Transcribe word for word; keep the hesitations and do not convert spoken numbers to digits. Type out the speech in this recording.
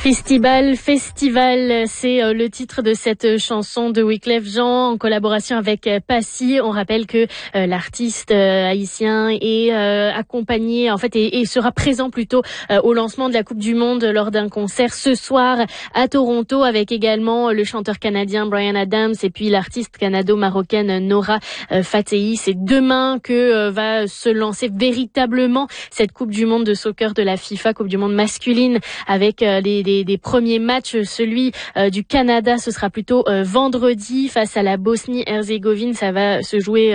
Festival, festival, c'est le titre de cette chanson de Wyclef Jean en collaboration avec Passy. On rappelle que euh, l'artiste euh, haïtien est euh, accompagné, en fait, et, et sera présent plutôt euh, au lancement de la Coupe du Monde lors d'un concert ce soir à Toronto, avec également le chanteur canadien Bryan Adams et puis l'artiste canado-marocaine Nora euh, Fatei. C'est demain que euh, va se lancer véritablement cette Coupe du Monde de soccer de la FIFA, Coupe du Monde masculine, avec euh, les, les Des, des premiers matchs. Celui euh, du Canada, ce sera plutôt euh, vendredi face à la Bosnie-Herzégovine. Ça va se jouer